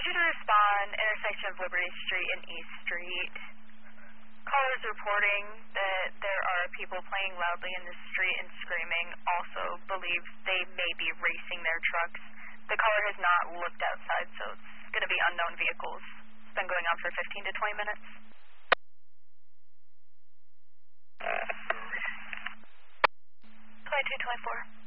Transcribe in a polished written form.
you to respond, intersection of Liberty Street and East Street. Callers reporting that there are people playing loudly in the street and screaming. Also believes they may be racing their trucks. The caller has not looked outside, so it's going to be unknown vehicles. It's been going on for 15 to 20 minutes. 2224.